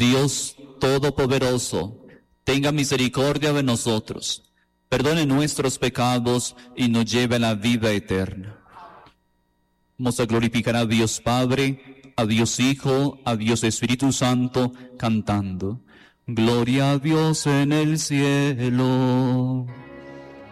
Dios Todopoderoso, tenga misericordia de nosotros, perdone nuestros pecados y nos lleve a la vida eterna. Vamos a glorificar a Dios Padre, a Dios Hijo, a Dios Espíritu Santo, cantando: Gloria a Dios en el cielo.